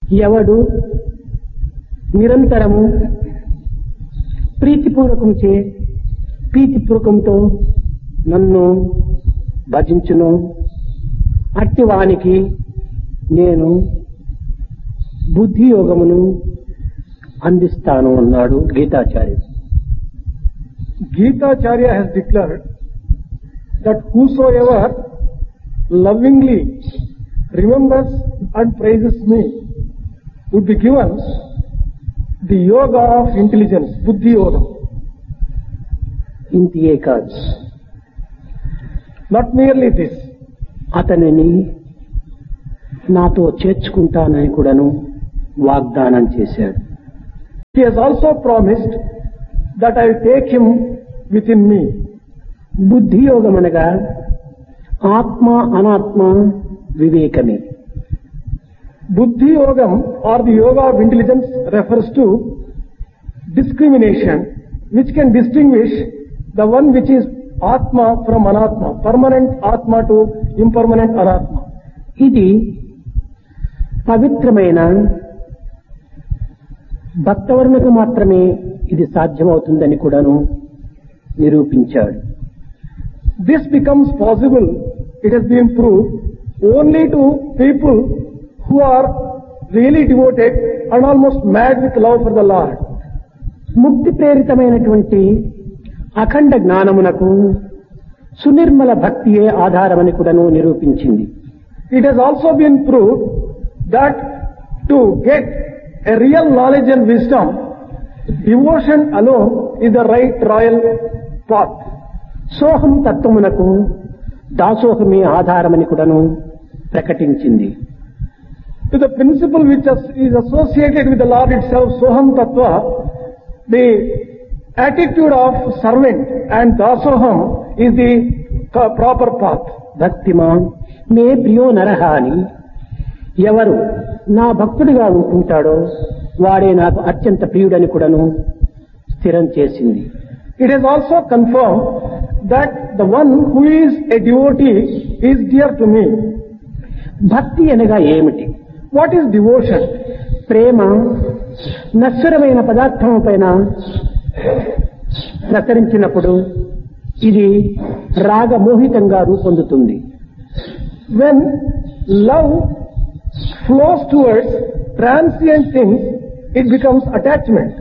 ఎవడు నిరంతరము ప్రీతిపూర్వకంతో నన్ను భజించును అట్టి వానికి నేను బుద్ధి యోగమును అందిస్తాను అన్నాడు గీతాచార్యుడు. Gitacharya has declared that whosoever lovingly remembers and praises me would be given the yoga of intelligence, buddhi yoga. ఇంతియే కాదు, Not merely this, అతనిని నాతో చేర్చుకుంటానని కూడాను వాగ్దానం చేశాడు. he has also promised that I will take him within me. బుద్ధి యోగం అనగా ఆత్మ అనాత్మ వివేకమే. Buddhi yogam or the yoga of intelligence refers to discrimination which can distinguish the one which is atma from anatma, permanent atma to impermanent anatma. ఇది పవిత్రమైన భక్తవర్ణకు మాత్రమే ఇది సాధ్యమవుతుందని కూడాను నిరూపించాడు. This becomes possible, it has been proved, only to people who are really devoted and almost mad with love for the Lord. ముక్తి ప్రేరితమైనటువంటి అఖండ జ్ఞానమునకు సునిర్మల భక్తియే ఆధారమని కూడాను నిరూపించింది. It has also been proved that to get a real knowledge and wisdom, devotion alone is the right royal path. సోహం తత్వమునకు దాసోహమే ఆధారమని కూడాను ప్రకటించింది. To the principle which is associated with the Lord itself, Soham Tattva, the attitude of servant and dasoham is the proper path. భక్తిమాన్ మే ప్రియో నరహ అని ఎవరు నా భక్తుడిగా ఉంటుంటాడో వాడే నాకు అత్యంత ప్రియుడని కూడాను స్థిరం చేసింది. It has also confirmed that the one who is a devotee is dear to me. భక్తి అనగా ఏమిటి? What is devotion? ప్రేమ నశ్వరమైన పదార్థం పైన ప్రసరించినప్పుడు ఇది రాగమోహితంగా రూపొందుతుంది. When love flows towards transient things, it becomes attachment.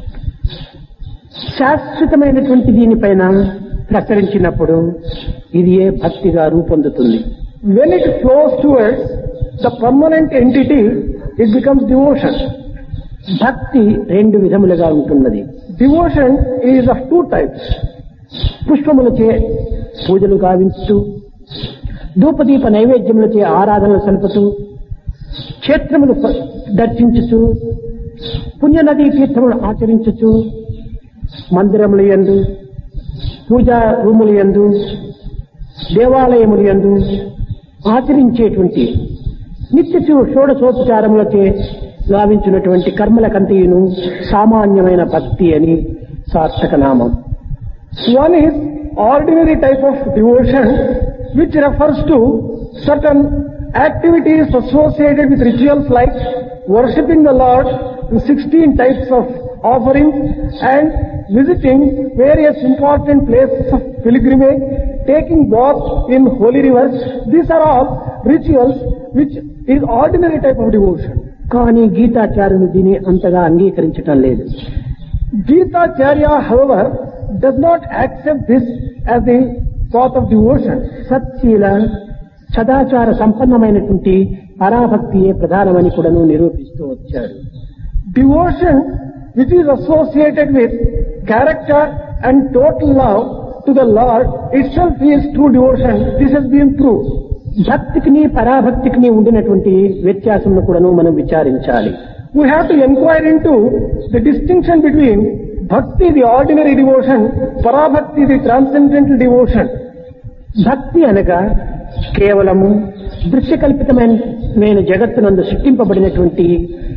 శాశ్వతమైనటువంటి దీనిపైన ప్రసరించినప్పుడు ఇది ఏ భక్తిగా రూపొందుతుంది. When it flows towards the permanent entity, it becomes devotion. భక్తి రెండు విధములుగా ఉంటున్నది. Devotion is of two types. పుష్పములచే పూజలు గావించుతూ, ధూపదీప నైవేద్యములచే ఆరాధనలు సలుపుతూ, క్షేత్రములు దర్శించుచు, పుణ్యనదీ తీర్థములు ఆచరించుచు, మందిరముల యందు, పూజా రూముల యందు, దేవాలయముల యందు ఆచరించేటువంటి నిత్య షోడశోపచారములచే గావించినటువంటి కర్మల కంటియును సామాన్యమైన భక్తి అని సార్థక నామం. One is ordinary type of devotion which refers to certain activities associated with rituals like worshipping the Lord in 16 types of offerings and visiting various important places of pilgrimage, taking bath in holy rivers. These are all rituals which is ordinary type of devotion. కానీ గీతాచార్యులు దీన్ని అంతగా అంగీకరించటం లేదు. Gitacharya, however, does not accept this as the path of devotion. సత్శీల సదాచార సంపన్నమైనటువంటి పరాభక్తియే ప్రధానమని కూడాను నిరూపిస్తూ వచ్చాడు. Devotion which is associated with character and total love to the Lord itself is true devotion. This has been proved. భక్తికిని పరాభక్తికిని ఉండినటువంటి వ్యత్యాసంను కూడాను మనం విచారించాలి. We have to inquire into the distinction between bhakti, the ordinary devotion, parabhakti, the transcendental devotion. భక్తి అనగా కేవలము దృశ్యకల్పితమైన జగత్తునందు సృష్టింపబడినటువంటి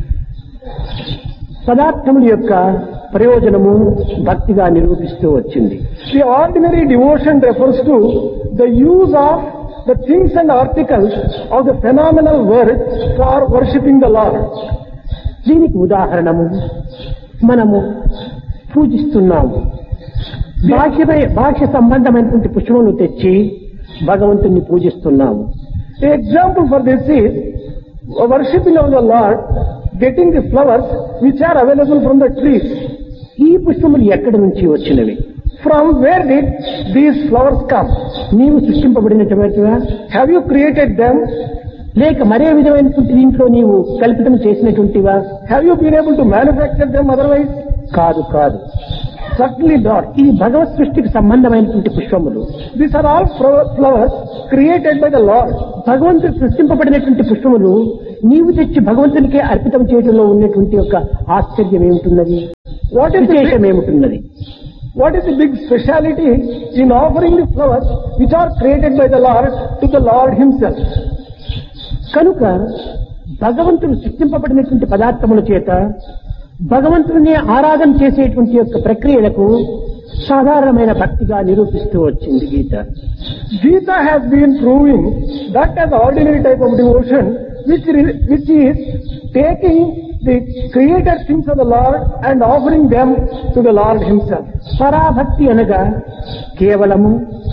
పదార్థముల యొక్క ప్రయోజనము భక్తిగా నిరూపిస్తూ వచ్చింది. The ordinary devotion refers to the use of the things and articles of the phenomenal world for worshipping the Lord. దీనికి ఉదాహరణము మనము పూజిస్తున్నాము. బాహ్య సంబంధమైనటువంటి పుష్పములు తెచ్చి భగవంతుని పూజిస్తున్నాము. The example for this is worshipping of the Lord, getting the flowers which are available from the trees. ఈ పుష్పములు ఎక్కడి నుంచి వచ్చినవి? From where did these flowers come? నీవు సృష్టింపబడినటువంటివా? Have you created them? లేక మరే విధమైనటువంటి దీంట్లో నీవు కల్పితం చేసినటువంటివా? Have you been able to manufacture them otherwise? కాదు కాదు. Certainly not. ఇది భగవత్ సృష్టికి సంబంధమైనటువంటి పుష్పములు. These are all flowers created by the Lord. భగవంతుడు సృష్టింపబడినటువంటి పుష్పములు నీవు తెచ్చి భగవంతునికే అర్పితం చేయడంలో ఉన్నటువంటి యొక్క ఆశ్చర్యం ఏమిటున్నది? విశేషం ఏమిటున్నది? What is the big speciality in offering the flowers which are created by the Lord to the Lord Himself? కనుక భగవంతుడు సృష్టింపబడినటువంటి పదార్థముల చేత భగవంతుని ఆరాధన చేసేటువంటి యొక్క ప్రక్రియలకు సాధారణమైన భక్తిగా నిరూపిస్తూ వచ్చింది గీత. Gita has been proving that as ordinary type of devotion which is taking the created things of the Lord and offering them to the Lord Himself. పరాభక్తి అనగా కేవలము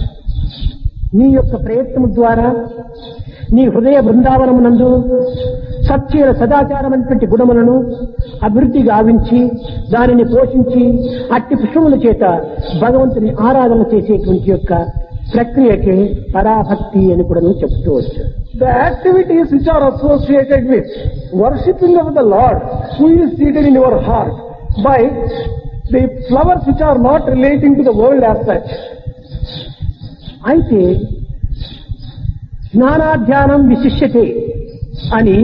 నీ యొక్క ప్రయత్నము ద్వారా నీ హృదయ బృందావనమునందు సత్యల సదాచారమైనటువంటి గుణములను అభివృద్ధి గావించి దానిని పోషించి అట్టి పుష్పముల చేత భగవంతుని ఆరాధన చేసేటువంటి యొక్క ప్రక్రియకే పరాభక్తి అని కూడా చెప్తూ వచ్చారు. The activities which are associated with worshipping of the Lord who is seated in your heart by the flowers which are not relating to the world as such. అయితే జ్ఞానాధ్యానం విశిష్యతే అని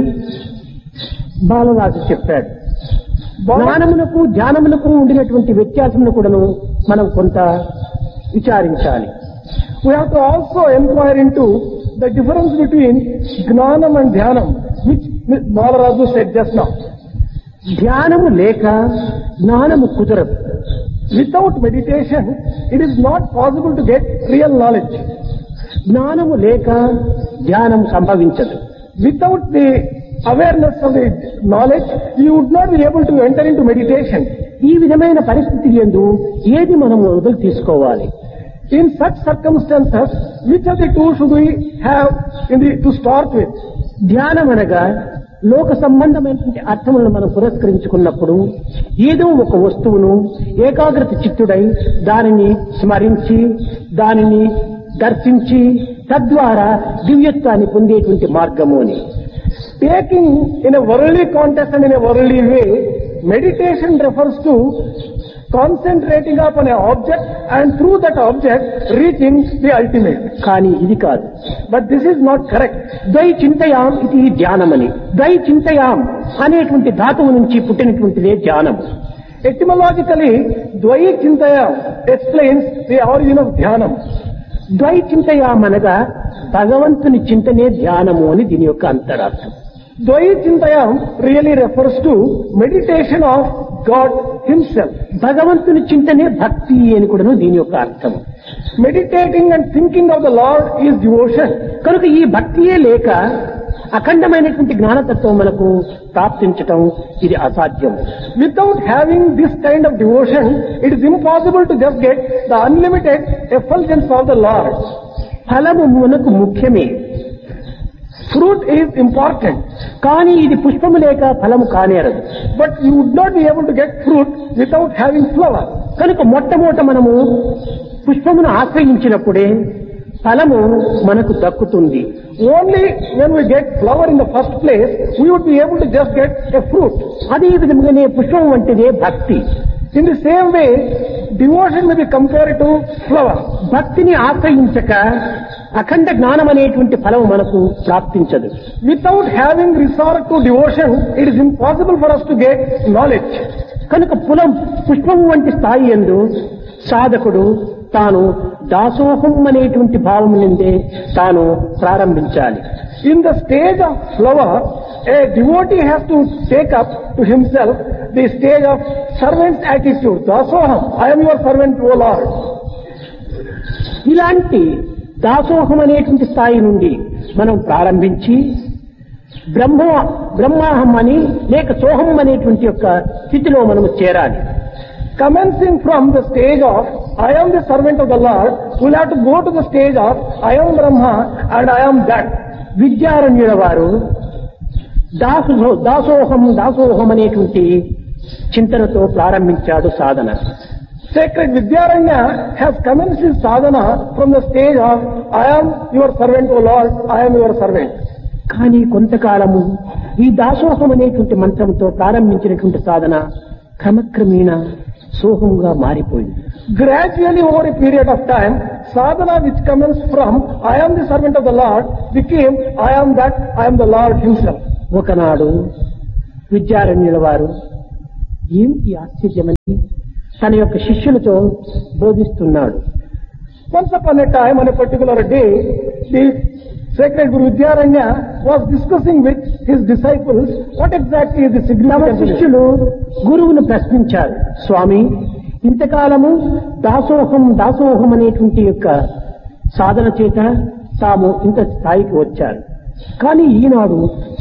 బాలరాజు చెప్పాడు. జ్ఞానమునకు ధ్యానమునకు ఉండినటువంటి వ్యత్యాసమును కూడాను మనం కొంత విచారించాలి. We have to also inquire into the difference between జ్ఞానం and ధ్యానం, which Balaraju said just now. ధ్యానము లేక జ్ఞానము కుదరదు. Without meditation, it is not possible to get real knowledge. జ్ఞానము లేక ధ్యానం సంభవించదు. Without the awareness of the knowledge, you would not be able to enter into meditation. ఈ విధమైన పరిస్థితి యందు ఏది మనము వదిలి తీసుకోవాలి? In such circumstances, which of the two should we have to start with? ధ్యానం అనగా లోక సంబంధమైనటువంటి అర్థములను మనం పురస్కరించుకున్నప్పుడు ఏదో ఒక వస్తువును ఏకాగ్రత చిత్తుడై దానిని స్మరించి దానిని దర్శించి తద్వారా దివ్యత్వాన్ని పొందేటువంటి మార్గము అని. Taking in a worldly context and in a worldly way, meditation refers to concentrating upon an object and through that object reaching the ultimate. కానీ ఇది కాదు. But this is not correct. ద్వై చింతయాం ఇది ధ్యానమని. ద్వై చింతయాం అనేటువంటి ధాతువు నుంచి పుట్టినటువంటిదే ధ్యానం. Etymologically, ద్వై చింతయాం explains the origin of ధ్యానం. ద్వై చింతయాం అనగా భగవంతుని చింతనే ధ్యానము అని దీని యొక్క అంతరార్థం. ద్వై చింతయాం really refers to meditation of God Himself. భగవంతుని చింతనే భక్తి అని కూడా దీని యొక్క అర్థం. Meditating and thinking of the Lord is devotion. కనుక ఈ భక్తియే లేక అఖండమైనటువంటి జ్ఞానతత్వం మనకు ప్రాప్తించటం ఇది అసాధ్యం. Without having this kind of devotion, it is impossible to just get the unlimited effulgence of the Lord. ఫలము మనకు ముఖ్యమే. Fruit is important. కానీ ఇది పుష్పము లేక ఫలము కానేరదు. But you would not be able to get fruit without having flower. కనుక మొట్టమొదట మనము పుష్పమును ఆశ్రయించినప్పుడే ఫలము మనకు దక్కుతుంది. Only when we get flower in the first place, we would be able to just get a fruit. అదే విధముగానే పుష్పం వంటిదే భక్తి. In the same way, devotion may be compared to flower. భక్తిని ఆశ్రయించక అఖండ జ్ఞానం అనేటువంటి ఫలం మనకు ప్రాప్తించదు. Without having resort to devotion, it is impossible for us to get knowledge. కనుక పుష్పం వంటి స్థాయి యందు సాధకుడు తాను దాసోహం అనేటువంటి భావం నుండే తాను ప్రారంభించాలి. In the stage of flower, a devotee has to take up to himself the stage of servant's attitude. Dasoham, I am your servant, O Lord. ఇలాంటి దాసోహం అనేటువంటి స్థాయి నుండి మనం ప్రారంభించి బ్రహ్మాహం అని లేక సోహం అనేటువంటి యొక్క స్థితిలో మనము చేరాలి. Commencing from the stage of I am the servant of the Lord, we'll have to go to the stage of I am Brahma and I am that. విద్యారణ్యుల వారు దాసోహం అనేటువంటి చింతనతో ప్రారంభించాడు సాధన. Sacred Vidyaranya has commenced his sadhana from the stage of I am your servant, O Lord, I am your servant. కానీ కొంతకాలము ఈ దాసోహం అనేటువంటి మంత్రంతో ప్రారంభించినటువంటి సాధన క్రమక్రమేణా సోహంగా మారిపోయింది. Gradually over a period of time, sadhana which commenced from I am the servant of the Lord became I am that, I am the Lord himself. ఒకనాడు విద్యారణ్యుల వారు ఏమిటి ఆశ్చర్యమని తన యొక్క శిష్యులతో బోధిస్తున్నాడు. Once upon a time, on a particular day, the sacred Guru Vidyaranya was discussing with his disciples what exactly is the తమ significance of this. శిష్యులు గురువును ప్రశ్నించారు, స్వామి ఇంతకాలము దాసోహం అనేటువంటి యొక్క సాధన చేత తాము ఇంత స్థాయికి వచ్చారు. కానీ ఈనాడు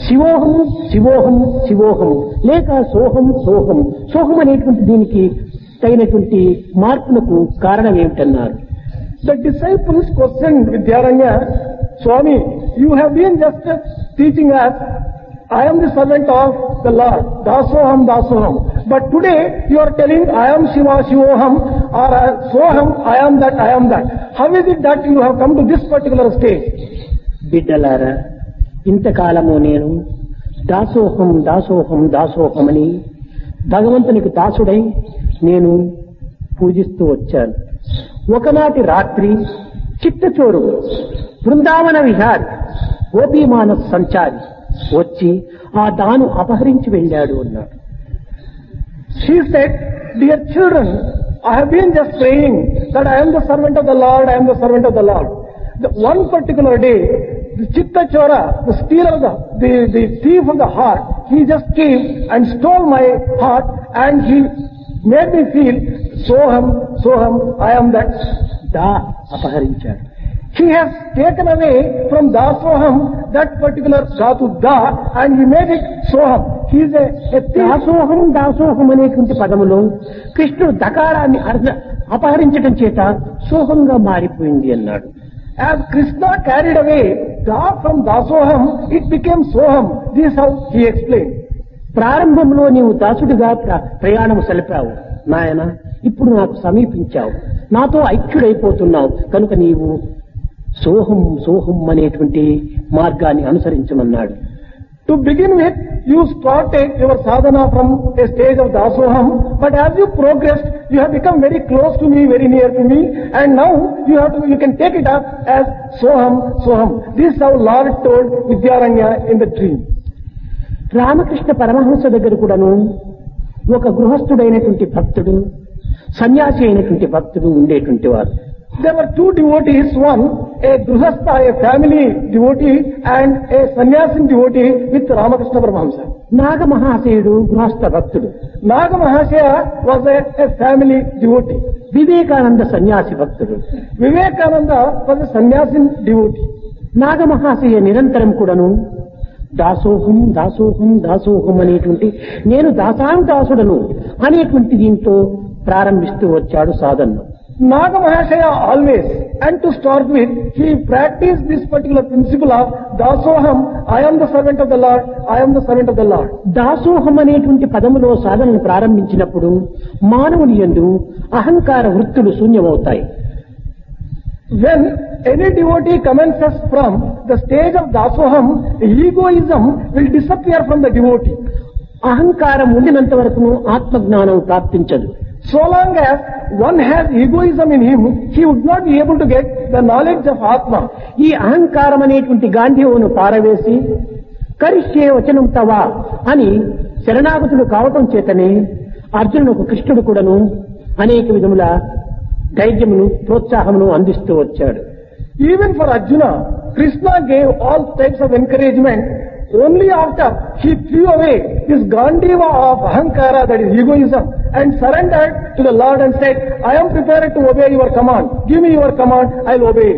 శివోహం లేక సోహం అనేటువంటి దీనికి తగినటువంటి మార్పులకు కారణం ఏమిటన్నారు. The disciples questioned Vidyaranya, Swami, you have been just teaching us, I am the servant of the Lord, dasoham. But today you are telling I am Shivoham or Soham, I am that. How is it that you have come to this particular stage? బిడ్డలారా, ఇంతకాలము నేను దాసోహం అని భగవంతునికి దాసుడై నేను పూజిస్తూ వచ్చాను. ఒకనాటి రాత్రి చిత్తచోరు బృందావన విహారి గోపీమానస సంచారి వచ్చి ఆ దాను అపహరించి వెళ్ళాడు అన్నాడు. She said, dear children, I have been just praying that I am the servant of the Lord, I am the servant of the Lord. One particular day, the Chitta Chora, the stealer, the thief of the heart, he just came and stole my heart and he made me feel Soham, I am that. అపహరించాడు. He has taken away from Dasoham that particular Dhatu Da and he made it Soham. He is a thief. దాసోహం అనేటువంటి పదములో కృష్ణుడు దకారాన్ని అపహరించడం చేత సోహంగా మారిపోయింది అన్నాడు. As Krishna carried away Da from Dasoham, it became Soham. This is how he explained. ప్రారంభంలో నీవు దాసుడిగా ప్రయాణము సలిపావు నాయన, ఇప్పుడు నాకు సమీపించావు, నాతో ఐక్యుడైపోతున్నావు, కనుక నీవు సోహం అనేటువంటి మార్గాన్ని అనుసరించమన్నాడు. To begin with, you started your sadhana from a stage of Dasoham, but as you progressed, you have become very close to me, very near to me, and now you can take it up as Soham. This is how Lord told Vidyaranya in the dream. Ramakrishna Paramahamsa దగ్గర కూడాను ఒక గృహస్థుడైనటువంటి భక్తుడు, సన్యాసి అయినటువంటి భక్తుడు ఉండేటువంటి వారు. There were two devotees, one a grihastha, a family devotee, and a sannyasin devotee with Ramakrishna Paramahamsa. నాగమహాశయుడు గృహస్థ భక్తుడు, Nagamahashaya was a family devotee. Vivekananda సన్యాసి భక్తుడు. Vivekananda was a sannyasin devotee. నాగమహాశయ నిరంతరం కూడాను దాసోహం అనేటువంటి నేను దాసుడను అనేటువంటి దీంతో ప్రారంభిస్తూ వచ్చాడు సాధన. Nagamahashaya always, and to start with, he practiced this particular principle of Dasoham, I am the servant of the Lord, I am the servant of the Lord. దాసోహం అనేటువంటి పదములో సాధనను ప్రారంభించినప్పుడు మానవుని యందు అహంకార వృత్తులు శూన్యమవుతాయి. When any devotee commences from the stage of Dasoham, egoism will disappear from the devotee. అహంకారం ఉండినంత వరకు ఆత్మజ్ఞానం ప్రాప్తించదు. So long as one has egoism in him, he would not be able to get the knowledge of Atma. ఈ అహంకారం అనేటువంటి గాంధీవును పారవేసి కరిష్యే వచనం తవా అని శరణాగతుడు కావటం చేతనే అర్జునుడు కృష్ణుడు కూడాను అనేక విధముల ధైర్యమును ప్రోత్సాహమును అందిస్తూ వచ్చాడు. Even for Arjuna, Krishna gave all types of encouragement. Only after he threw away this Gandiva of Ahankara, that is egoism, and surrendered to the Lord and said, I am prepared to obey your command. Give me your command, I will obey.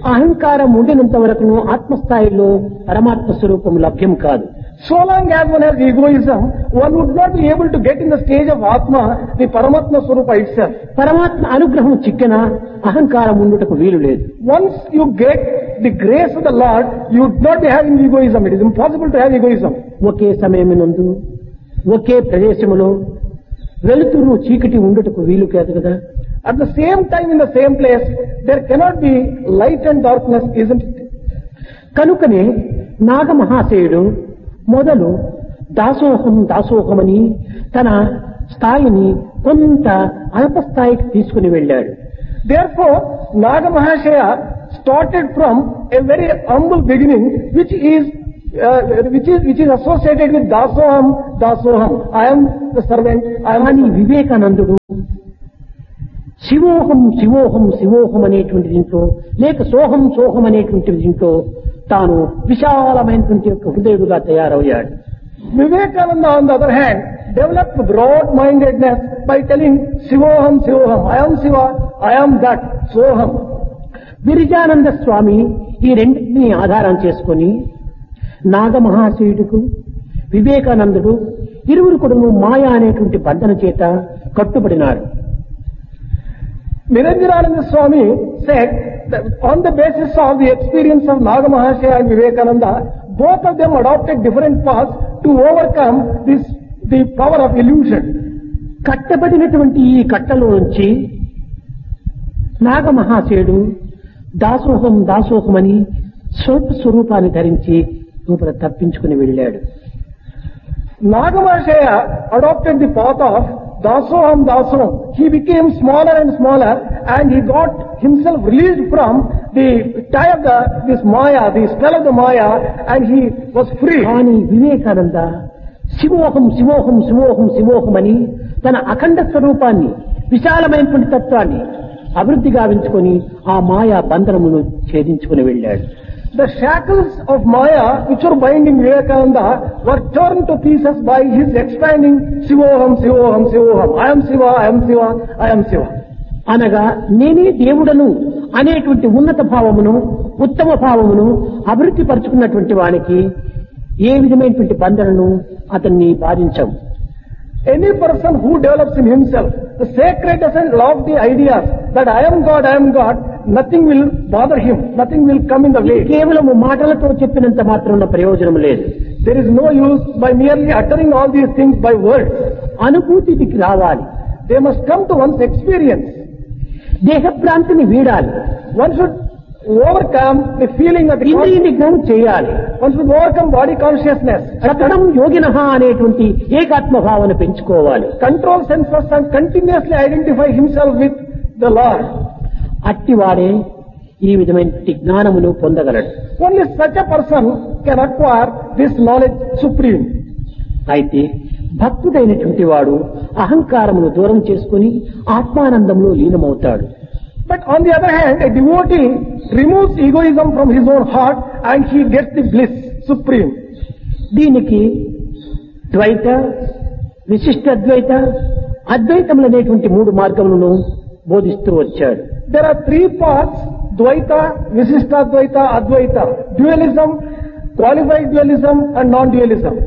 అహంకారం ఉండినంత వరకును ఆత్మస్థాయిలో పరమాత్మ స్వరూపం లభ్యం కాదు. So long as one has egoism, one would not be able to get in the stage of Atma, the Paramatma Swarupa itself. పరమాత్మ అనుగ్రహం చిక్కిన అహంకారం ఉండుటకు వీలు లేదు. Once you get the grace of the Lord, you would not be having egoism. It is impossible to have egoism. ఒకే సమయమునందు ఒకే ప్రదేశములో వెలుతురు చీకటి ఉండుటకు వీలు కాదు కదా. At the same time, in the same place, there cannot be light and darkness, isn't it? కనుకనే నాగమహాశయుడు మొదలు దాసోహమని తన స్థాయిని కొంత అల్పస్థాయికి తీసుకుని వెళ్ళాడు. Therefore, Naga Mahashaya started from a very humble beginning, which is associated with dasoham. I am the servant. కానీ వివేకానందుడు శివోహం అనేటువంటి దీంట్లో లేక సోహం అనేటువంటి దీంట్లో తాను విశాలమైనటువంటి యొక్క హృదయుడుగా తయారయ్యాడు. Vivekananda, on the other hand, developed broad-mindedness by telling Shivoham. I am Shiva, I am that, Soham. Virajananda స్వామి ఈ రెండింటినీ ఆధారం చేసుకుని నాగమహాశయుడుకు వివేకానందుడు ఇరువురు కూడా మాయా అనేటువంటి బంధన చేత కట్టుబడినారు. Niranjanananda Swami said that on the basis of the experience of Naga Mahashaya and Vivekananda, both of them adopted different paths to overcome the power of illusion. కట్టబడినటువంటి ఈ కట్టలో నుంచి నాగమహాశయుడు దాసోహమని స్వరూపాన్ని ధరించి లోపల తప్పించుకుని వెళ్ళాడు. Naga Mahashaya adopted the path of dasoham. He became smaller and smaller, and he got himself released from the tie of this Maya, the spell of the Maya, and he was free. కానీ వివేకానంద శివోహం అని తన అఖండ స్వరూపాన్ని విశాలమైనటువంటి తత్వాన్ని అభివృద్ధి గావించుకొని ఆ మాయా బంధనమును ఛేదించుకుని వెళ్ళాడు. The shackles of Maya, which were binding Vivekananda, were torn to pieces by his expanding Shivoham. I am Shiva, I am Shiva, I am Shiva. అనగా నేనే దేవుడను అనేటువంటి ఉన్నత భావమును ఉత్తమ భావమును అభివృద్ధి పరుచుకున్నటువంటి వానికి ఏ విధమైనటువంటి బంధనను అతన్ని బాధించవు. Any person who develops in himself the sacred and lofty ideas that I am God, nothing will bother him, nothing will come in the way. కేవలము మాటలతో చెప్పినంత మాత్రం ప్రయోజనం లేదు. There is no use by merely uttering all these things by words. అనుభూతికి రావాలి. They must come to one's experience. దేహభ్రాంతిని వీడాలి. One should overcome the feeling of ఇంద్రియ నిగ్రహం చేయాలి. One should overcome body consciousness. సతతం యోగినః అనేటువంటి ఏకాత్మ భావన పెంచుకోవాలి. Control senses and continuously identify himself with the Lord. అట్టివాడే ఈ విధమైన జ్ఞానమును పొందగలడు. Only such a person can acquire this knowledge supreme. అయితే భక్తుడైనటువంటి వాడు అహంకారమును దూరం చేసుకుని ఆత్మానందంలో లీనమవుతాడు. But on the other hand, a devotee removes egoism from his own heart and he gets the bliss supreme. దీనికి ద్వైత, విశిష్ట ద్వైత, అద్వైతములు అనేటువంటి మూడు మార్గములను బోధిస్తూ వచ్చాడు. There are three paths: Dvaita, Visishtadvaita, Advaita. Dualism, qualified dualism and non-dualism.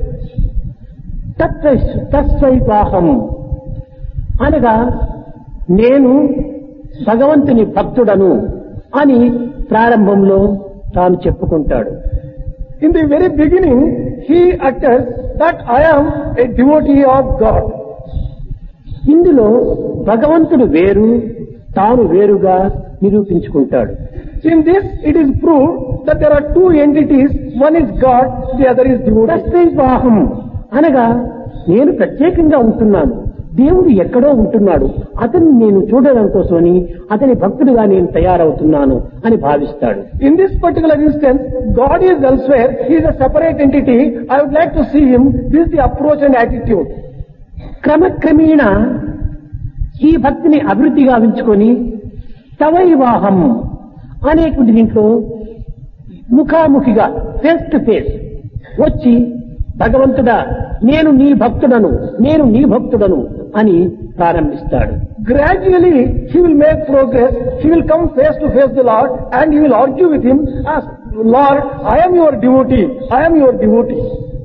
తత్స్వైవాహం అనగా నేను భగవంతుని భక్తుడను అని ప్రారంభంలో తాను చెప్పుకుంటాడు. In the very beginning, he utters that I am a devotee of God. ఇందులో భగవంతుడు వేరు, తాను వేరుగా నిరూపించుకుంటాడు. In this, it is proved that there are two entities. One is God, the other is devotee. తత్స్వైవాహం అనగా నేను ప్రత్యేకంగా ఉంటున్నాను, దేవుడు ఎక్కడో ఉంటున్నాడు, అతన్ని నేను చూడడం కోసమని అతని భక్తుడిగా నేను తయారవుతున్నాను అని భావిస్తాడు. In this particular instance, God is elsewhere. He is a separate entity. I would like to see him. This is the approach and attitude. క్రమక్రమేణ ఈ భక్తిని అభివృద్ధి గావించుకొని తవైవాహం అనేటువంటి దీంట్లో ముఖాముఖిగా ఫేస్ టు ఫేస్ వచ్చి భగవంతుడా నేను నీ భక్తుడను అని ప్రారంభిస్తాడు. gradually he will make progress, he will come face to face the Lord and he will argue with him as, Lord, I am your devotee, I am your devotee.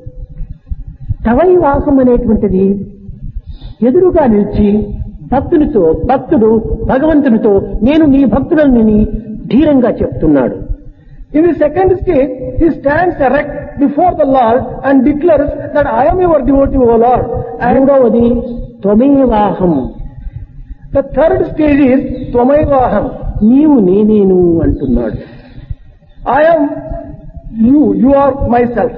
తవైవాహం అనేటువంటిది ఎదురుగా నిలిచి భక్తుడు భగవంతునితో నేను నీ భక్తులని ధీరంగా చెప్తున్నాడు. In the second stage, he stands erect before the Lord and declares that I am your devotee, O Lord. And మూడవది త్వమేవాహం. the third stage is Tvamevaham. నీవు నేనేను అంటున్నాడు. I am you, you are myself.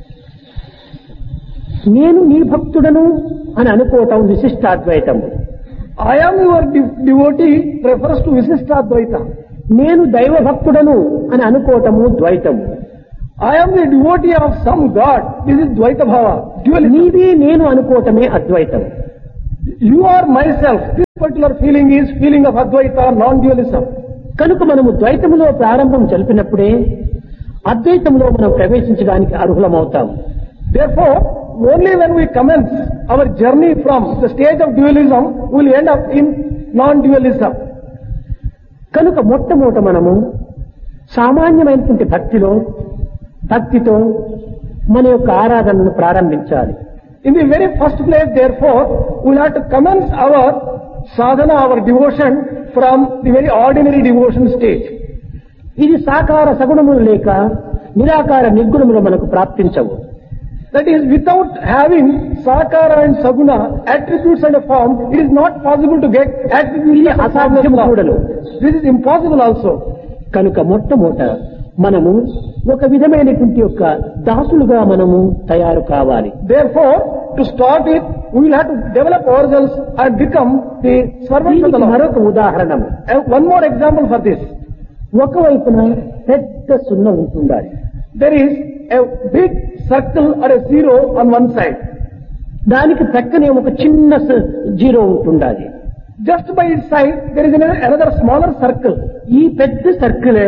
నేను నీ భక్తుడను అని అనుకోవటం విశిష్టాద్వైతం. I am your devotee refers to Visishtadvaita. నేను దైవ భక్తుడను అని అనుకోవటము ద్వైతం. I am the devotee of some God. This is Dvaita Bhava. Dualism. నీది నేను అనుకోవటమే అద్వైతం. You are myself. This particular feeling is feeling of Advaita, non-dualism. కనుక మనము ద్వైతములో ప్రారంభం జరిపినప్పుడే అద్వైతంలో మనం ప్రవేశించడానికి అర్హులమవుతాం. Therefore, only when we commence our journey from the stage of dualism, we will end up in non-dualism. కనుక మొట్టమొదట మనము సామాన్యమైనటువంటి భక్తితో మన యొక్క ఆరాధనను ప్రారంభించాలి. In the very first place, therefore, we will have to commence our sadhana, our devotion from the very ordinary devotion stage. ఇది సాకార సగుణములు లేక నిరాకార నిర్గుణములు మనకు ప్రాప్తించవు. That is, without having sakara and saguna, attributes and a form, it is not possible to get attributes ఇది and అసాధ్యం కూడలు. This is impossible also. కనుక మొట్టమొదట మనము ఒక విధమైనటువంటి యొక్క దాసులుగా మనము తయారు కావాలి. Therefore, to start with, we will have to develop ourselves and become the servants of the Lord. మరొక ఉదాహరణము. One more example for this. ఒకవైపున పెద్ద సున్నా ఉంటుండాలి. There is a big circle or a zero on one side. దానికి ప్రక్కనే ఒక చిన్న zero ఉంటుండాలి. Just by its side, there is another smaller circle. ఈ పెద్ద సర్కిలే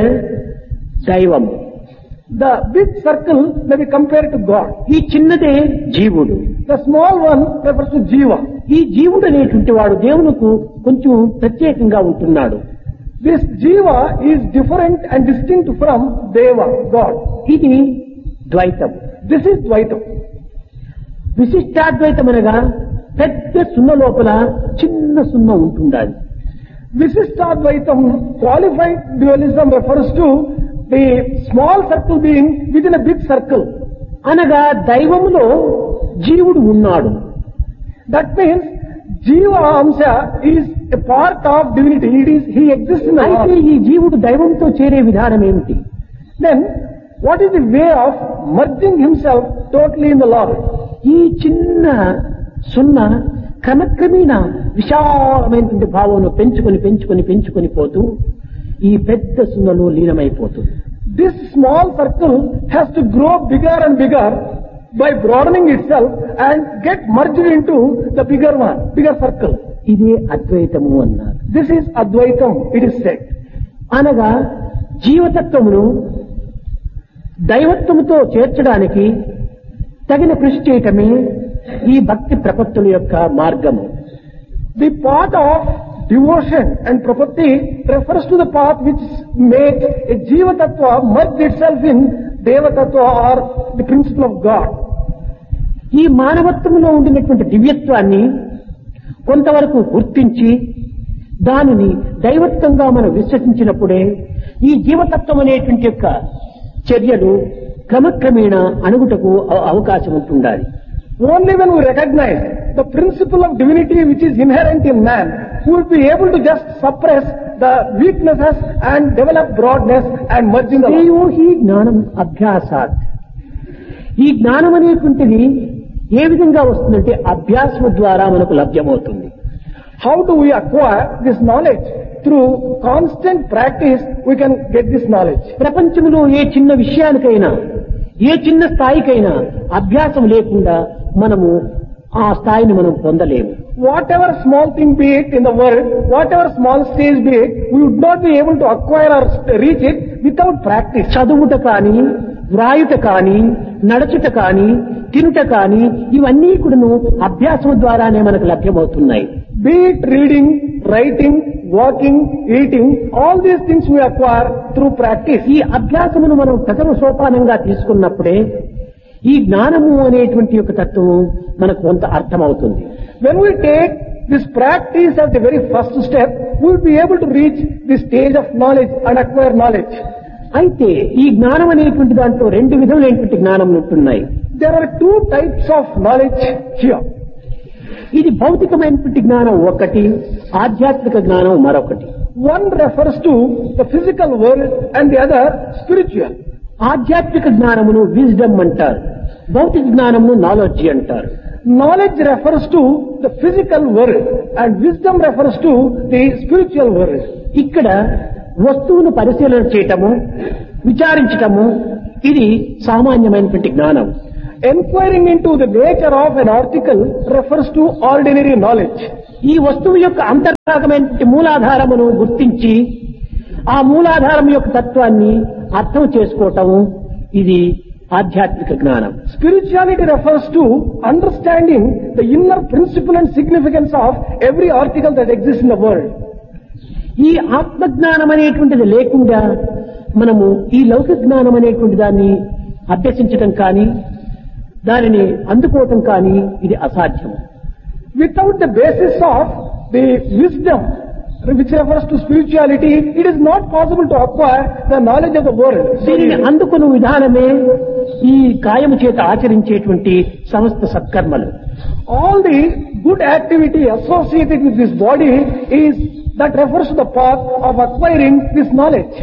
దైవం. The big circle may be compared to God. ఈ చిన్నదే జీవుడు. The small one refers to Jiva. ఈ జీవుడు అనేటువంటి వాడు దేవునికి కొంచెం ప్రత్యేకంగా ఉంటున్నాడు. This Jiva is different and distinct from Deva, God. ఇది ద్వైతం. This is Dvaitam. విశిష్టాద్వైతం అనగా పెద్ద సున్న లోపల చిన్న సున్న ఉంటుండాలి. Visishtadvaitam, qualified dualism, refers to the small circle being within a big circle. అనగా దైవములో జీవుడు ఉన్నాడు. That means Jiva Amsha is a part of divinity. He exists in the అయితే Lord. ఈ జీవుడు దైవంతో చేరే విధానం ఏమిటి? Then, what is the way of merging himself totally in the Lord? ఈ చిన్న సున్న క్రమక్రమేణా విశాలమైనటువంటి భావంలో పెంచుకొని పోతూ ఈ పెద్ద సున్నలో లీనమైపోతుంది. This small circle has to grow bigger and bigger by broadening itself and get merged into the bigger one, bigger circle. ఇదే అద్వైతము అన్నారు. This is Advaitam, it is said. అనగా జీవతత్వమును దైవత్వముతో చేర్చడానికి తగిన కృషి చేయటమే ఈ భక్తి ప్రపత్తుల యొక్క మార్గము. The path of devotion and prapatti refers to the path which makes a Jiva Tattva merge itself in Deva Tattva or the principle of God. ఈ మానవత్వంలో ఉండినటువంటి దివ్యత్వాన్ని కొంతవరకు గుర్తించి దానిని దైవత్వంగా మనం విశ్వసించినప్పుడే ఈ జీవతత్వం అనేటువంటి యొక్క చర్యలు క్రమక్రమేణా అణుగుటకు అవకాశం ఉంటుండాలి. Only when we recognize the principle of divinity which is inherent in man, we will be able to just suppress the weaknesses and develop broadness and merge in the Lord. శ్రేయోహి జ్ఞానం అభ్యాసాత్. ఈ జ్ఞానం అనేటువంటిది ఏ విధంగా వస్తుందంటే అభ్యాసం ద్వారా మనకు లభ్యమవుతుంది. How do we acquire this knowledge? Through constant practice we can get this knowledge. ప్రపంచంలో ఏ చిన్న విషయానికైనా ఏ చిన్న స్థాయికైనా అభ్యాసం లేకుండా మనము ఆ స్థాయిని మనం పొందలేము. Whatever small thing be it in the world, whatever small stage be it, we would not be able to acquire or reach it without practice. చదువుట కానీ వ్రాయుట కానీ నడచుట కానీ తినుట కానీ ఇవన్నీ కూడాను అభ్యాసం ద్వారానే మనకు లభ్యమవుతున్నాయి. Be it reading, writing, walking, eating, all these things we acquire through practice. ఈ అభ్యాసమును మనం ప్రథమ సోపానంగా తీసుకున్నప్పుడే ఈ జ్ఞానము అనేటువంటి యొక్క తత్వము మనకు కొంత అర్థమవుతుంది. When we take this practice as the very first step, we will be able to reach the stage of knowledge and acquire knowledge. అయితే ఈ జ్ఞానం అనేటువంటి దాంట్లో రెండు విధములైనటువంటి జ్ఞానం ఉంటున్నాయి. There are two types of knowledge here. ఇది భౌతికమైనటువంటి జ్ఞానం ఒకటి, ఆధ్యాత్మిక జ్ఞానం మరొకటి. One refers to the physical world and the other spiritual. ఆధ్యాత్మిక జ్ఞానమును విజ్డమ్ అంటారు, భౌతిక జ్ఞానమును నాలెడ్జ్ అంటారు. Knowledge refers to the physical world and wisdom refers to the spiritual world. ఇక్కడ వస్తువును పరిశీలన చేయటము, విచారించటము ఇది సామాన్యమైనటువంటి జ్ఞానం. Enquiring into the nature of an article refers to ordinary knowledge. ఈ వస్తువు యొక్క అంతర్భాగమైనటువంటి మూలాధారమును గుర్తించి ఆ మూలాధారం యొక్క తత్వాన్ని అర్థం చేసుకోవటము ఇది ఆధ్యాత్మిక జ్ఞానం. Spirituality refers to understanding the inner principle and significance of every article that exists in the world. ఈ ఆత్మజ్ఞానం అనేటువంటిది లేకుండా మనము ఈ లౌకిక జ్ఞానం అనేటువంటి దాన్ని అభ్యసించటం కానీ దానిని అందుకోవటం కానీ ఇది అసాధ్యం. Without the basis of the wisdom which refers to spirituality, it is not possible to acquire the knowledge of the world. దీనిని అందుకున్న విధానమే ఈ కాయము చేత ఆచరించేటువంటి సమస్త సత్కర్మలు. All the good activity associated with this body is that refers to the path of acquiring this knowledge.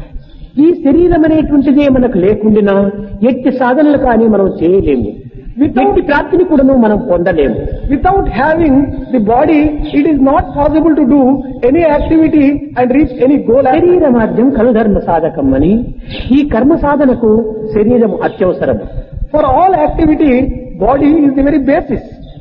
ఈ శరీరం అనేటువంటిదే మనకు లేకుండా ఎట్టి సాధనలు కానీ మనం చేయలేము, ఎట్టి ప్రాప్తిని కూడా మనం పొందలేము. Without having the body, it is not possible to do any activity and reach any goal. శరీర మార్గం కలుధర్మ సాధకం అని, ఈ కర్మ సాధనకు శరీరం అత్యవసరం. For all activity, body is the very basis.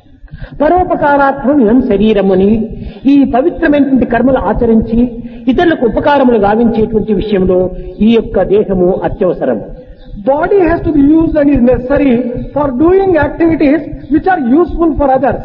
పరోపకారాత్మం ఇదం శరీరముని, ఈ పవిత్రమైనటువంటి కర్మలు ఆచరించి ఇతరులకు ఉపకారములు గావించేటువంటి విషయంలో ఈ యొక్క దేహము అత్యవసరం. Body has to be used and is necessary for doing activities which are useful for others.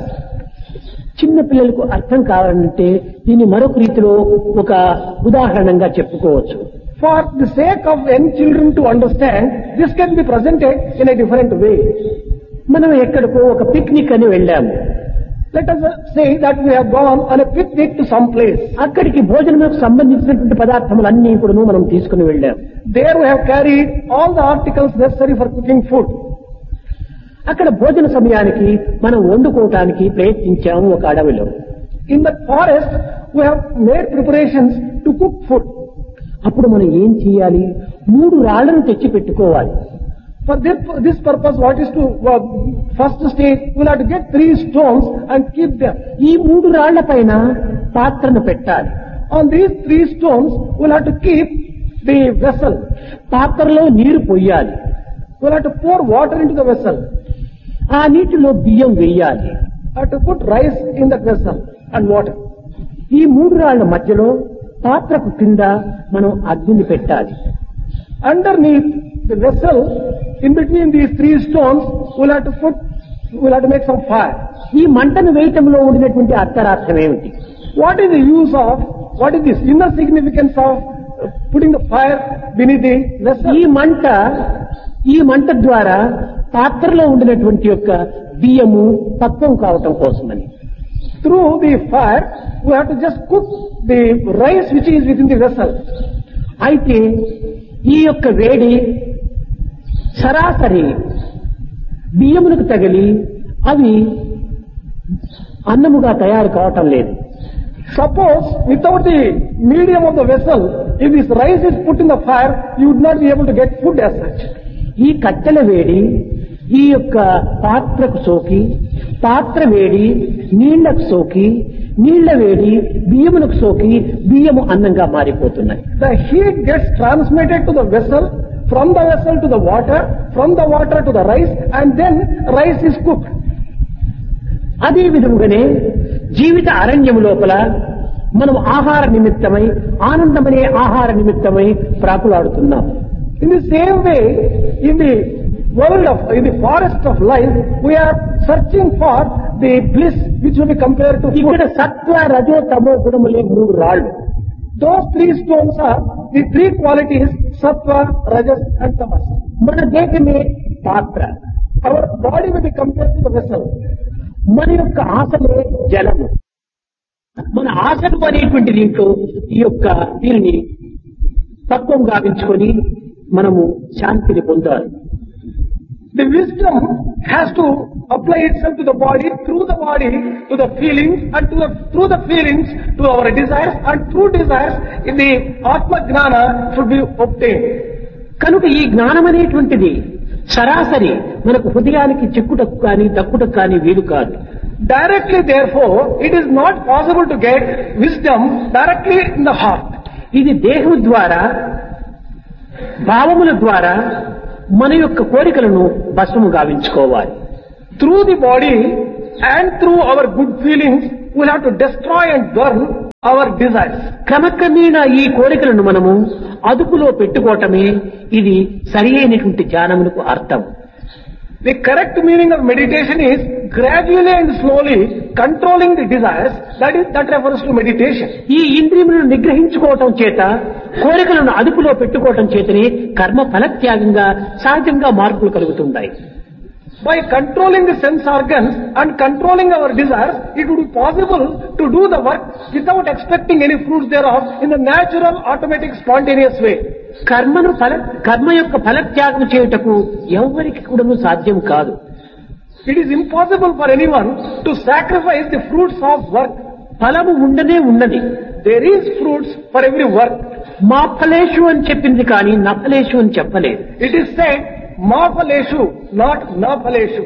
చిన్న పిల్లలకు అర్థం కావాలంటే దీన్ని మరొక రీతిలో ఒక ఉదాహరణంగా చెప్పుకోవచ్చు. For the sake of young children to understand, this can be presented in a different way. మనం ఎక్కడికో ఒక పిక్నిక్ అని వెళ్ళాము. Let us say that we have gone on a picnic to some place. అక్కడికి భోజనములకు సంబంధించినటువంటి పదార్థములన్నీ కూడా మనం తీసుకుని వెళ్ళాము. There we have carried all the articles necessary for cooking food. అక్కడ భోజన సమయానికి మనం వండుకోవటానికి ప్రయత్నించాము ఒక అడవిలో. In the forest we have made preparations to cook food. అప్పుడు మనం ఏం చేయాలి? 3 రాళ్లను తెచ్చి పెట్టుకోవాలి. For this purpose, what is to first stage, we will have to get 3 stones and keep them. ఈ 3 రాళ్ల పైన పాత్రను పెట్టాలి. On these 3 stones, we will have to keep the vessel. పాత్రలో నీరు పొయ్యాలి. We will have to pour water into the vessel. ఆ నీటిలో బియ్యం వేయాలి. Have to put rice in that vessel and water. ఈ 3 రాళ్ల మధ్యలో పాత్రకు కింద మనం అగ్నిని పెట్టాలి. Underneath the vessel, in between these 3 stones, we will have to make some fire. ఈ మంటను వేయటంలో ఉండినటువంటి అర్థరార్థం ఏమిటి? What is this inner significance of putting the fire beneath the vessel? ఈ మంట ద్వారా పాత్రలో ఉండినటువంటి యొక్క బియ్యము పక్వం కావటం కోసమని. Through the fire, we have to just cook the rice which is within the vessel. అయితే ఈ యొక్క వేడి సరాసరి బియ్యములకు తగిలి అవి అన్నముగా తయారు కావటం లేదు. Suppose without the medium of the vessel, if this rice is put in the fire, you would not be able to get food as such. ఈ కట్టెల వేడి ఈ యొక్క పాత్రకు సోకి, పాత్ర వేడి నీళ్లకు సోకి, నీళ్ల వేడి బియ్యములకు సోకి బియ్యము అన్నంగా మారిపోతున్నాయి. The heat gets transmitted to the vessel, from the vessel to the water, from the water to the rice, and then rice is cooked. అదే విధముగానే జీవిత అరణ్యము లోపల మనం ఆహార నిమిత్తమై, ఆనందమనే ఆహార నిమిత్తమై ప్రాకులాడుతున్నాం. In the same way, in the world in the forest of life, we are searching for the bliss which will be compared to food. ఇక్కడ సత్వ రజో తమో గుణములే మూడు రాళ్ళు. Those three stones are the three qualities, sattva, rajas and tamas. మన దేహమే పాత్ర, Our body will be compared to the vessel. మన యొక్క ఆశలే జలము. మన ఆశలు అనేటువంటి దీంట్లో దీనిని తత్వం గావించుకొని మనము శాంతిని పొందాలి. The wisdom has to apply itself to the body to the feelings, and through the feelings to our desires, and through desires in the Atma Gnana should be obtained. కనుక ఈ జ్ఞానం అనేటువంటిది సరాసరి మనకు హృదయానికి చిక్కుటకు కానీ దక్కుటకు కానీ వీలు కాదు. Directly, therefore, it is not possible to get wisdom directly in the heart. ఇది దేహం ద్వారా, భావముల ద్వారా మన యొక్క కోరికలను భస్మము గావించుకోవాలి. Through the body and through our good feelings, we will have to destroy and burn our desires. క్రమక్రమేణా ఈ కోరికలను మనము అదుపులో పెట్టుకోవటమే ఇది సరి అయినటువంటి ధ్యానమునకు అర్థం. The correct meaning of meditation is gradually and slowly controlling the desires. That refers to meditation. ఈ ఇంద్రియములను నిగ్రహించుకోవటం చేత, కోరికలను అదుపులో పెట్టుకోవటం చేతనే కర్మ ఫలత్యాగంగా సహజంగా మార్పులు కలుగుతుంటాయి. By controlling the sense organs and controlling our desires, it would be possible to do the work without expecting any fruits thereof in the natural, automatic, spontaneous way. కర్మ యొక్క ఫలత్యాగం చేయుటకు ఎవరికి కూడా సాధ్యం కాదు. It is impossible for anyone to sacrifice the fruits of work. ఫలము ఉండనే ఉన్నది. There is fruits for every work. మా ఫలేషు అని చెప్పింది కానీ నా ఫలేషు అని చెప్పలేదు. It is said, మా ఫలేషు, not నా ఫలేషు.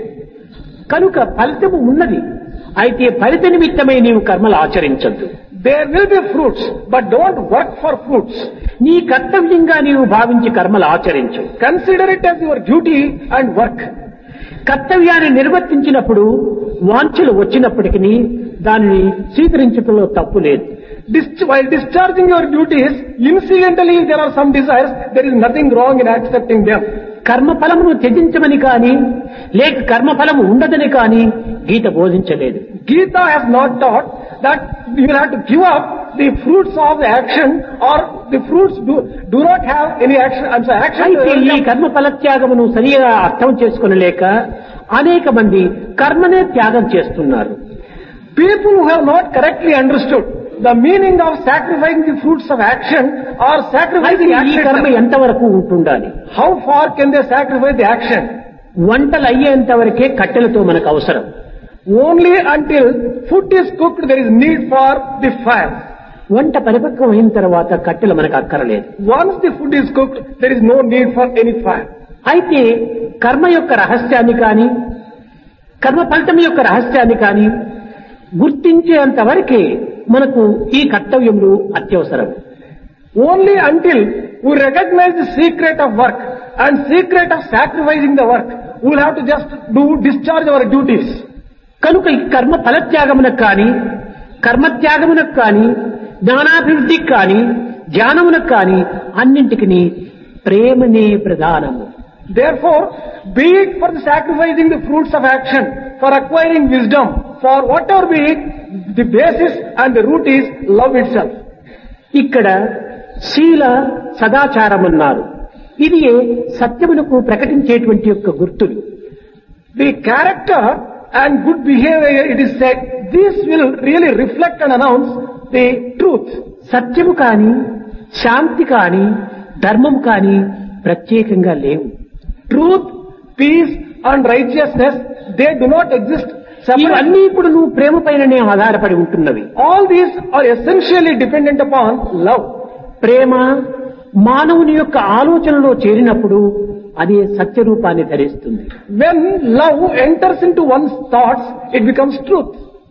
కనుక ఫలితము ఉన్నది. అయితే ఫలిత నిమిత్తమై నీవు కర్మలు ఆచరించద్దు. There will be fruits, but don't work for fruits. నీ కర్తవ్యంగా నీవు భావించి కర్మలు ఆచరించు. Consider it as your duty and work. కర్తవ్యాన్ని నిర్వర్తించినప్పుడు వాంఛలు వచ్చినప్పటికీ దానిని స్వీకరించడంలో తప్పు లేదు. While discharging your duties, incidentally if there are some desires, there is nothing wrong in accepting them. కర్మఫలమును త్యజించమని కానీ లేక కర్మఫలము ఉండదని కానీ గీత బోధించలేదు. Gita has not taught that you will have to give up the fruits of the action, or the fruits do not have any action. అయితే ఈ కర్మ ఫలత్యాగమును సరిగా అర్థం చేసుకునలేక అనేక మంది కర్మనే త్యాగం చేస్తున్నారు. People who have not correctly understood the meaning of sacrificing the fruits of action or sacrificing ఈ కర్మ action. ఎంతవరకు ఉంటుండాలి? How far can they sacrifice the action? వంటలు అయ్యేంత వరకే కట్టెలతో మనకు అవసరం. Only until food is cooked there is need for the fire. వంట పరిపక్వం అయిన తర్వాత కట్టెలు మనకు అక్కరలేదు. Once the food is cooked, there is no need for any fire. అయితే కర్మ యొక్క రహస్యాన్ని కానీ కర్మ ఫలితం యొక్క రహస్యాన్ని కానీ గుర్తించేంత వరకే మనకు ఈ కర్తవ్యములు అత్యవసరం. Only until we recognize the secret of work and secret of sacrificing the work, we will have to just discharge our duties. కనుక ఈ కర్మ ఫలత్యాగమునకు కానీ కర్మత్యాగమునకు కానీ జ్ఞానాభివృద్ధికి కానీ ధ్యానమునకు కానీ అన్నింటికి ప్రేమనే ప్రధానము. Therefore, be it for the sacrificing the fruits of action, for acquiring wisdom, for whatever be it, the basis and the root is love itself. ఇక్కడ శీల సదాచారం అన్నారు. ఇది సత్యమునకు ప్రకటించేటువంటి యొక్క గుర్తులు. The character and good behavior, it is said, this will really reflect and announce the truth. సత్యము కాని శాంతి కాని ధర్మం కాని ప్రత్యేకంగా లేవు. Truth, peace and righteousness, they do not exist separately. ఇవన్నీ ఇప్పుడు నువ్వు ప్రేమ పైననే ఆధారపడి ఉంటున్నవి. All these are essentially dependent upon love. ప్రేమ మానవుని యొక్క ఆలోచనలో చేరినప్పుడు అది సత్యరూపాన్ని ధరిస్తుంది. When love enters into one's thoughts, it becomes truth.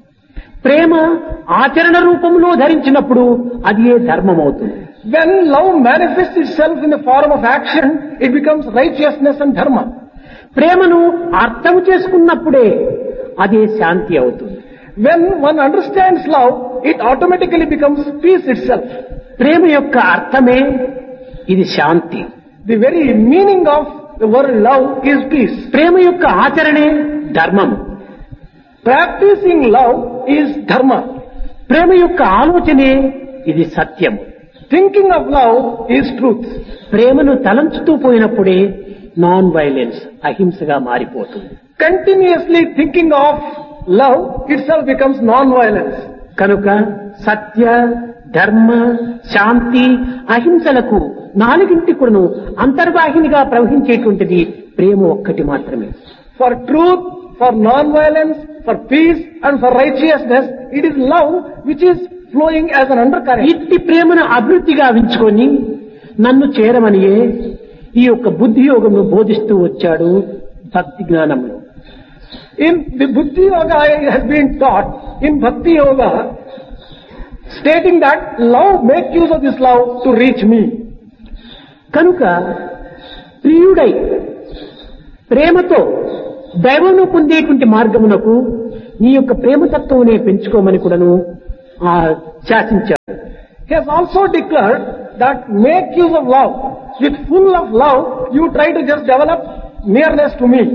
ప్రేమ ఆచరణ రూపంలో ధరించినప్పుడు అది ధర్మం అవుతుంది. When love manifests itself in the form of action, it becomes righteousness and dharma. ప్రేమను అర్థం చేసుకున్నప్పుడే అదే శాంతి అవుతుంది. When one understands love, it automatically becomes peace itself. ప్రేమ యొక్క అర్థమే ఇది శాంతి. The very meaning of the word love is peace. ప్రేమ యొక్క ఆచరణే ధర్మం. Practicing love is dharma. ప్రేమ యొక్క ఆలోచనే ఇది సత్యం. Thinking of love is truth. ప్రేమను తలంచుతూ పోయినప్పుడే నాన్ వైలెన్స్ అహింసగా మారిపోతుంది. Continuously thinking of love itself becomes non-violence. కనుక సత్య, ధర్మ, శాంతి, అహింసలకు నాలుగింటి కూడాను అంతర్వాహినిగా ప్రవహించేటువంటిది ప్రేమ ఒక్కటి మాత్రమే. For truth, for non-violence, for peace and for righteousness, it is love which is flowing as an undercurrent. ఇట్టి ప్రేమను అభివృద్ధిగా వించుకొని నన్ను చేరమనియే ఈ యొక్క బుద్ధి యోగమును బోధిస్తూ వచ్చాడు భక్తి జ్ఞానంలో. In the Buddhi Yoga has been taught in Bhakti Yoga, stating that love, make use of this love to reach me. కనుక ప్రియుడై ప్రేమతో దైవమును పొందేటువంటి మార్గమునకు నీ యొక్క ప్రేమతత్వమునే పెంచుకోమని కూడాను శాసించాడు. He has also declared that make use of love. With full of love, you try to just develop nearness to me.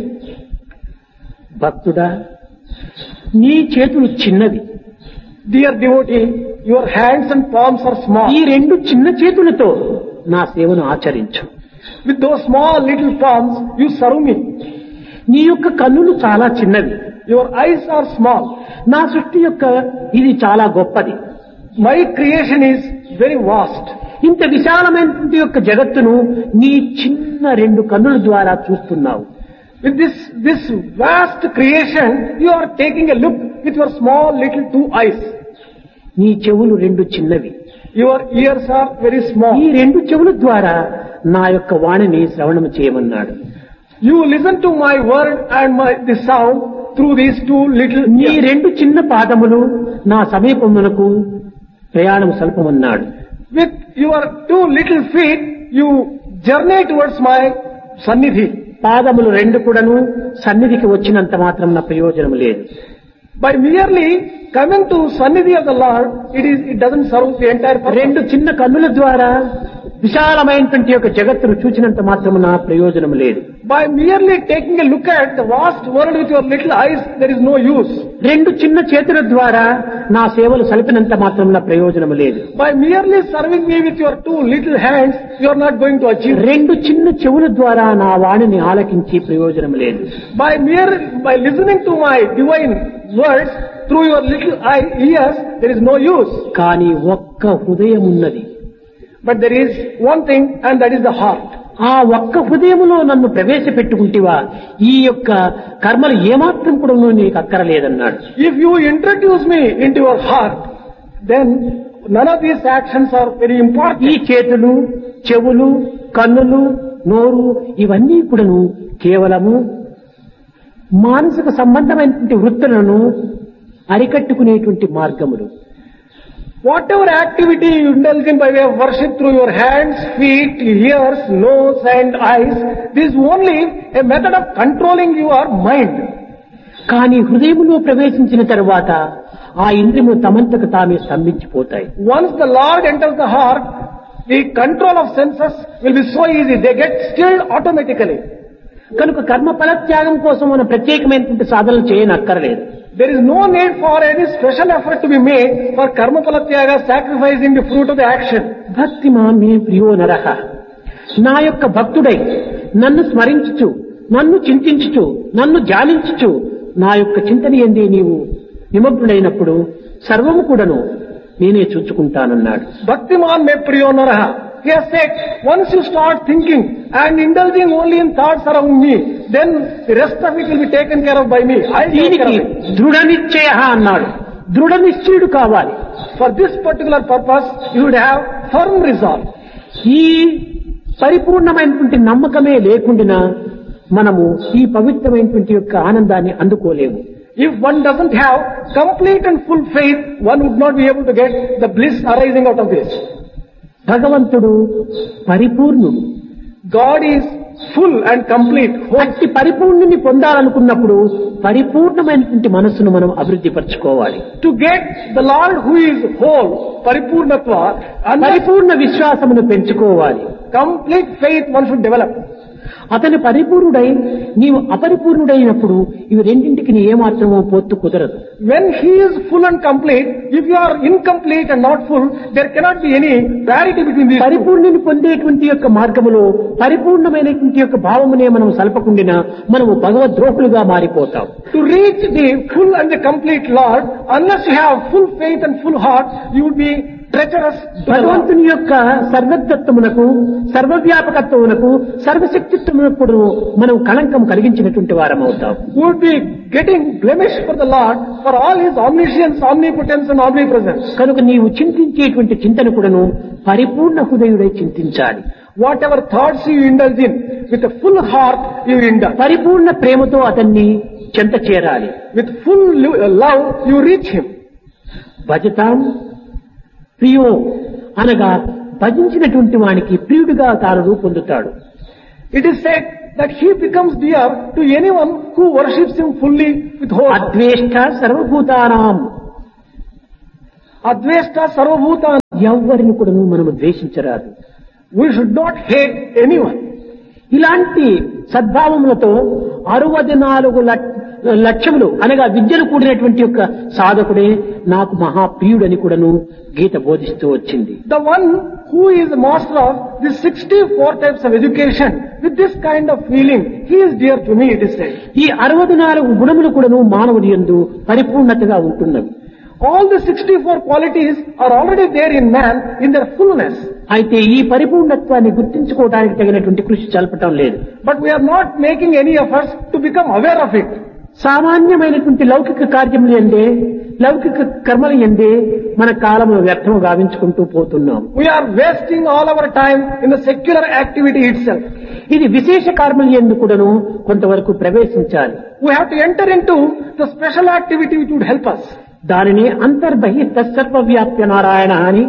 భక్తుడా, నీ చేతులు చిన్నవి. Dear devotee, your hands and palms are small. ఈ రెండు చిన్న చేతులతో నా సేవను ఆచరించు. With those small little palms, you serve me. నీ యొక్క కన్నులు చాలా చిన్నవి. Your eyes are small. నా సృష్టి యొక్క ఇది చాలా గొప్పది. My creation is very vast. ఇంత విశాలమైన యొక్క జగత్తును నీ చిన్న రెండు కన్నుల ద్వారా చూస్తున్నావు. With this vast creation, you are taking a look with your small little two eyes. నీ చెవులు రెండు చిన్నవి. Your ears are very small. ఈ రెండు చెవుల ద్వారా నా యొక్క వాణిని శ్రవణం చేయమన్నాడు. You listen to my word and the sound through these two little నీ ears. రెండు చిన్న పాదములు నా సమీపమునకు ప్రయాణం సల్పమన్నాడు. With your two little feet, you journey towards my sannidhi. పాదములు రెండు కూడాను సన్నిధికి వచ్చినంత మాత్రం నా ప్రయోజనం లేదు. By merely coming to sannidhi of the Lord, it doesn't serve the entire purpose. రెండు చిన్న కన్నుల ద్వారా విశాలమైనటువంటి యొక్క జగత్తును చూచినంత మాత్రము నా ప్రయోజనం లేదు. By merely taking a look at the vast world with your little eyes, there is no use. రెండు చిన్న చేతుల ద్వారా నా సేవలు సలిపినంత మాత్రం నా ప్రయోజనం లేదు. By merely serving me with your two little hands, you are not going to achieve. రెండు చిన్న చెవుల ద్వారా నా వాణిని ఆలకించి ప్రయోజనం లేదు. By listening to my divine words through your little ears, there is no use. కానీ ఒక్క హృదయం ఉన్నది. But there is one thing, and that is the heart. ఆ ఒక్క హృదయములో నన్ను ప్రవేశపెట్టుకుంటేవా ఈ యొక్క కర్మలు ఏమాత్రం కూడా నీకు అక్కరలేదన్నాడు. If you introduce me into your heart, then none of these actions are very important. ఈ చేతులు, చెవులు, కన్నులు, నోరు ఇవన్నీ కూడాను కేవలము మానసిక సంబంధమైనటువంటి వృత్తులను అరికట్టుకునేటువంటి మార్గములు. Whatever activity you indulge in by way of worship through your hands, feet, ears, nose and eyes, this is only a method of controlling your mind. కానీ హృదయములో ప్రవేశించిన తరువాత ఆ ఇంద్రియములు తమంతకు తామే స్తంభించిపోతాయి. Once the Lord enters the heart, the control of senses will be so easy. They get stilled automatically. కనుక కర్మ ఫలత్యాగం కోసం మనం ప్రత్యేకమైనటువంటి సాధనలు చేయనక్కర్లేదు. There is no need for any special effort to be made for karma palatyaga, sacrificing the fruit of the action. భక్తి మే ప్రియో నరః, నా యొక్క భక్తుడై నన్ను స్మరించుచు, నన్ను చింతించుచు, నన్ను ధ్యానించుచు, నా యొక్క చింతన యందే నీవు నిమగ్నుడైనప్పుడు సర్వము కూడాను నేనే చూచుకుంటానన్నాడు. Bhaktiman me priyo naraha. He has said, once you start thinking and indulging only in thoughts around me, then the rest of it will be taken care of by me. దీనికి దృఢ నిశ్చయ అన్నాడు. దృఢ నిశ్చయుడు కావాలి. For this particular purpose, you would have firm resolve. ఈ పరిపూర్ణమైనటువంటి నమ్మకమే లేకుండా మనము ఈ పవిత్రమైనటువంటి యొక్క ఆనందాన్ని అందుకోలేము. If one doesn't have complete and full faith, one would not be able to get the bliss arising out of this. భగవంతుడు పరిపూర్ణుడు. God is full and complete. అట్టి పరిపూర్ణుని పొందాలనుకున్నప్పుడు పరిపూర్ణమైనటువంటి మనస్సును మనం అభివృద్ధి పరచుకోవాలి. To get the Lord who is whole, paripurnatva, and పరిపూర్ణ విశ్వాసమును పెంచుకోవాలి. complete faith one should develop. అతని పరిపూర్ణుడై నీవు అపరిపూర్ణుడైనప్పుడు ఇవి రెండింటికి నీ ఏమాత్రమో పొత్తు కుదరదు. When he is full and complete, if you are incomplete and not full, there cannot be any parity between these two. పరిపూర్ణుని పొందేటువంటి యొక్క మార్గములో పరిపూర్ణమైనటువంటి యొక్క భావమునే మనం సల్పకుండినా మనము భగవద్రోహులుగా మారిపోతాం. To reach the full and the complete Lord, unless you have full faith and full heart, you would be treacherous to the Lord. భగవంతుని యొక్క సర్వత్వమునకు, సర్వవ్యాపకత్వమునకు, సర్వశక్తిత్వమునకు మనం కళంకం కలిగించినటువంటి వారం అవుతాం. You would be getting blemish for the Lord for all his omniscience, omnipotence and omnipresence. కనుక నీవు చింతించేటువంటి చింతన కూడాను పరిపూర్ణ హృదయుడై చింతించాలి. Whatever thoughts you indulge in, with a full heart you indulge. పరిపూర్ణ ప్రేమతో అతన్ని చెంత చేరాలి. With full love you reach him. భజతాం ప్రియో అనగా భజించినటువంటి వానికి ప్రియుడిగా తాను రూపొందుతాడు. It is said that he becomes dear to anyone who worships him fully with whole. అద్వేష్ట సర్వభూతానాం, Advesta sarvabhutan. ఎవ్వరిని కూడాను మనము ద్వేషించరాదు. We should not hate anyone. ఇలాంటి సద్భావములతో 64 లక్ష్యములు అనగా విద్యలు కూడినటువంటి యొక్క సాధకుడే నాకు మహాప్రియుడని కూడాను గీత బోధిస్తూ వచ్చింది. The one who is the master of the 64 types of education, with this kind of feeling, he is dear to me, it is said. ఈ 64 గుణములు కూడాను మానవుడి యందు పరిపూర్ణతగా ఉంటున్నవి. All the 64 qualities are already there in man in their fullness. అయితే ఈ పరిపూర్ణత్వాన్ని గుర్తించుకోవడానికి తగినటువంటి కృషి జరపటం లేదు. But we are not making any efforts to become aware of it. సామాన్యమైనటువంటి లౌకిక కార్యములు ఎందే, లౌకిక కర్మలు ఎందే మన కాలము వ్యర్థము గావించుకుంటూ పోతున్నాం. We are wasting all our time in the secular activity itself. ఇది విశేష కర్మలు ఎందు కూడాను కొంతవరకు ప్రవేశించాలి. We have to enter into the special activity which would help us. దానిని అంతర్బహిర్త సర్వవ్యాప్య నారాయణ అని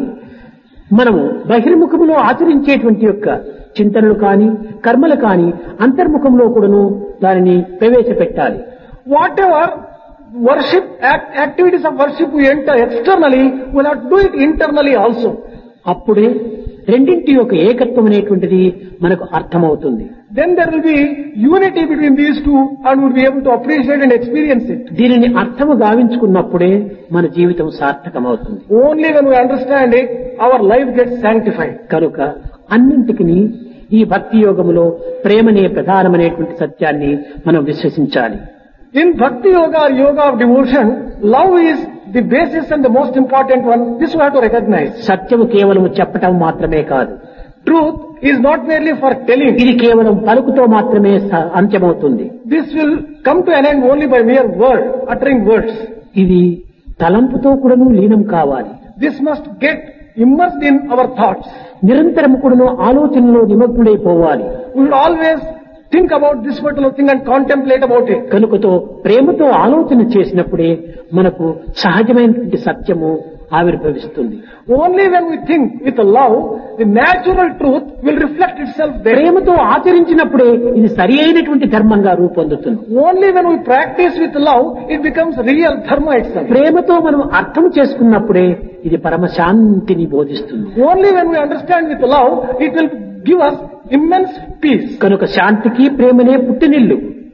మనము బహిర్ముఖములో ఆచరించేటువంటి యొక్క చింతనలు కాని కర్మలు కాని అంతర్ముఖంలో కూడాను దానిని ప్రవేశపెట్టాలి. Whatever worship activities of worship we enter externally, we'll have to do it internally also. అప్పుడే రెండింటి యొక్క ఏకత్వం అనేటువంటిది మనకు అర్థమవుతుంది. Then there will be unity between these two and we'll be able to appreciate and experience it. దీనిని అర్థము గావించుకున్నప్పుడే మన జీవితం సార్థకమవుతుంది. Only when we understand it, our life gets sanctified. కనుక అన్నింటికి ఈ భక్తి యోగములో ప్రేమనే ప్రధానమైనటువంటి సత్యాన్ని మనం విశ్వసించాలి. In Bhakti Yoga or Yoga of Devotion, love is the basis and the most important one. This we have to recognize. సత్యము కేవలం చెప్పటం మాత్రమే కాదు. Truth is not merely for telling. ఇది కేవలం పలుకుతో మాత్రమే అంత్యమవుతుంది. This will come to an end only by mere word, uttering words. ఇది తలంపుతో కూడాను లీనం కావాలి. This must get immersed in our thoughts. నిరంతరము కూడాను ఆలోచనలో నిమగ్నుడైపోవాలి. We should always think about this particular thing and contemplate about it. కనుకతో ప్రేమతో ఆలోచన చేసినప్పుడే మనకు సహజమైనటువంటి సత్యము ఆవిర్భవిస్తుంది. Only when we think with love, the natural truth will reflect itself there. ప్రేమతో ఆచరించినప్పుడే ఇది సరి అయినటువంటి ధర్మంగా రూపొందుతుంది. Only when we practice with love, it becomes real dharma itself. ప్రేమతో మనం అర్థం చేసుకున్నప్పుడే ఇది పరమశాంతిని బోధిస్తుంది. Only when we understand with love, it will give us immense peace. కనుక శాంతికి ప్రేమనే పుట్టినిల్లు.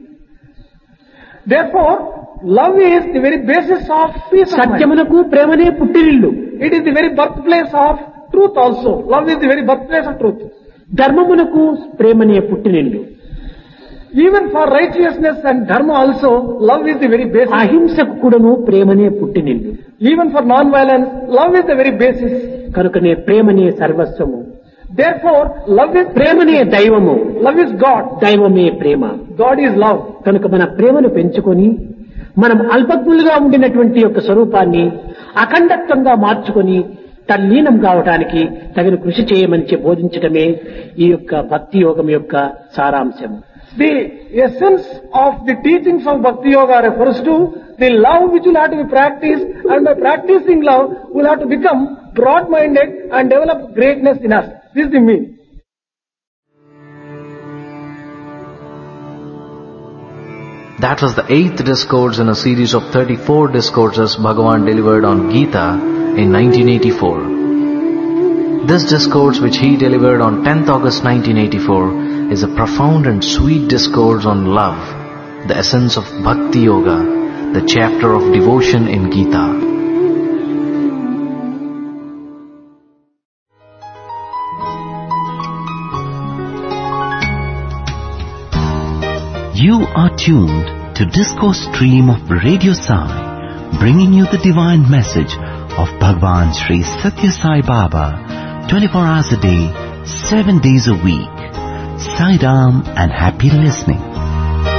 Therefore, love is the very basis of peace of mind. సత్యమునకు ప్రేమనే పుట్టినిల్లు. It is the very birthplace of truth also. Love is the very birthplace of truth. ధర్మమునకు ప్రేమనే పుట్టినిల్లు. Even for righteousness and dharma also, love is the very basis. అహింసకు కూడాను ప్రేమనే పుట్టినిల్లు. Even for non-violence, love is the very basis. కనుకనే ప్రేమనే సర్వస్వము. Therefore, love is ప్రేమనే దైవము. Love is God. దైవమే ప్రేమ. God is love. కనుక మన ప్రేమను పెంచుకొని మనం అల్పజ్ఞులుగా ఉండినటువంటి యొక్క స్వరూపాన్ని అఖండత్వంగా మార్చుకొని తల్లీనం కావడానికి తగిన కృషి చేయమని బోధించడమే ఈ యొక్క భక్తి యోగం యొక్క సారాంశం. The essence of the teachings of Bhakti Yoga refers to the love which will have to be practiced, and by practicing love, we'll have to become broad-minded and develop greatness in us. This is the mean. That was the 8th discourse in a series of 34 discourses Bhagavan delivered on Gita in 1984. This discourse, which he delivered on 10th August 1984, is a profound and sweet discourse on love, the essence of Bhakti Yoga, the chapter of devotion in Gita. You are tuned to Discourse Stream of Radio Sai, bringing you the divine message of Bhagwan Sri Satya Sai Baba, 24 hours a day, 7 days a week. Sai Ram and happy listening.